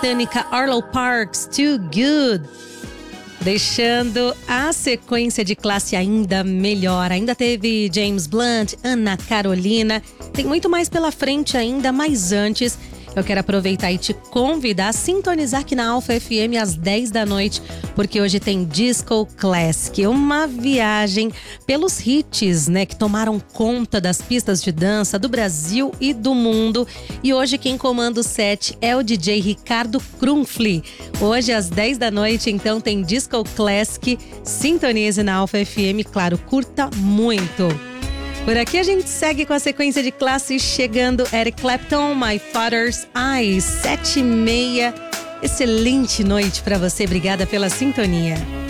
britânica Arlo Parks, Too Good. Deixando a sequência de classe ainda melhor. Ainda teve James Blunt, Ana Carolina. Tem muito mais pela frente ainda, mas antes eu quero aproveitar e te convidar a sintonizar aqui na Alpha FM às 10 da noite, porque hoje tem Disco Classic, uma viagem pelos hits, né, que tomaram conta das pistas de dança do Brasil e do mundo. E hoje quem comanda o set é o DJ Ricardo Krumfli. Hoje às 10 da noite, então, tem Disco Classic. Sintonize na Alpha FM, claro, curta muito. Por aqui a gente segue com a sequência de classe, chegando Eric Clapton, My Father's Eyes, 7h30. Excelente noite para você, obrigada pela sintonia.